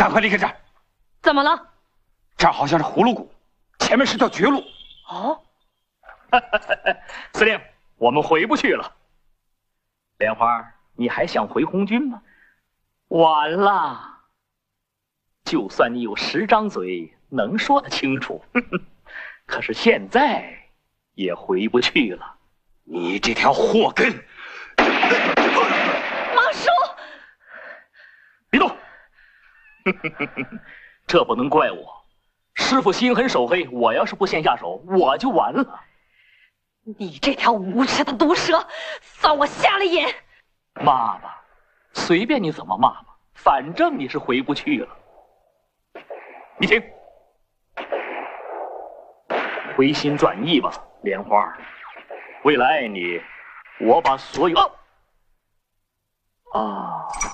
赶快离开这儿！ 怎么了？ 这儿好像是葫芦谷，前面是条绝路。 哦， 司令，我们回不去了。莲花，你还想回红军吗？晚了。就算你有10张嘴，能说得清楚，可是现在也回不去了。 你这条祸根！ 马叔， 别动！这不能怪我，师傅心狠手黑，我要是不先下手，我就完了。 你这条无耻的毒蛇，算我瞎了眼！ 骂吧，随便你怎么骂吧，反正你是回不去了。你听，回心转意吧，莲花。为了爱你，我把所有……啊！